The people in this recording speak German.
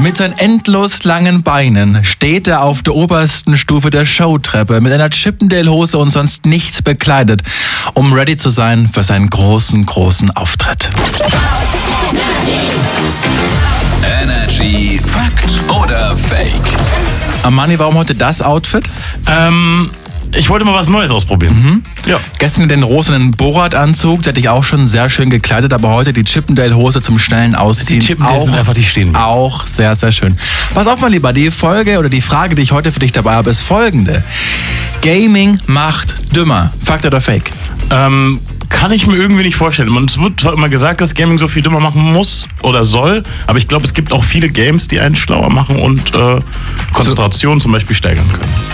Mit seinen endlos langen Beinen steht er auf der obersten Stufe der Showtreppe mit einer Chippendale-Hose und sonst nichts bekleidet, um ready zu sein für seinen großen Auftritt. Energy Fakt oder Fake? Armani, warum heute das Outfit? Ich wollte mal was Neues ausprobieren. Ja. Gestern den rosanen Borat-Anzug, der dich auch schon sehr schön gekleidet, aber heute die Chippendale-Hose zum schnellen Ausziehen. Die Chippendales sind einfach, die stehen. Auch sehr, sehr schön. Pass auf, mein Lieber, die Folge oder die Frage, die ich heute für dich dabei habe, ist folgende. Gaming macht dümmer. Fakt oder Fake? Kann ich mir irgendwie nicht vorstellen. Es wird zwar immer gesagt, dass Gaming so viel dümmer machen muss oder soll, aber ich glaube, es gibt auch viele Games, die einen schlauer machen und Konzentration zum Beispiel steigern können.